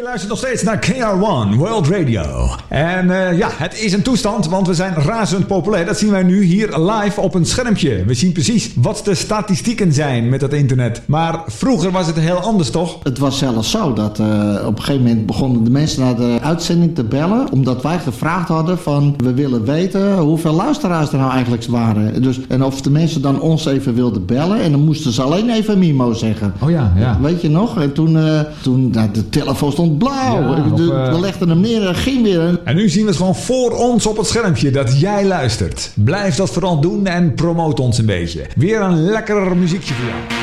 Je luistert nog steeds naar KR1 World Radio. En het is een toestand, want we zijn razend populair. Dat zien wij nu hier live op een schermpje. We zien precies wat de statistieken zijn met het internet. Maar vroeger was het heel anders, toch? Het was zelfs zo dat op een gegeven moment begonnen de mensen naar de uitzending te bellen. Omdat wij gevraagd hadden van, we willen weten hoeveel luisteraars er nou eigenlijk waren. Dus, en of de mensen dan ons even wilden bellen. En dan moesten ze alleen even Mimo zeggen. Oh ja. Weet je nog? En toen de telefoon stond blauw. Ja, we legden hem neer en ging weer. En nu zien we het gewoon voor ons op het schermpje dat jij luistert. Blijf dat vooral doen en promote ons een beetje. Weer een lekker muziekje voor jou.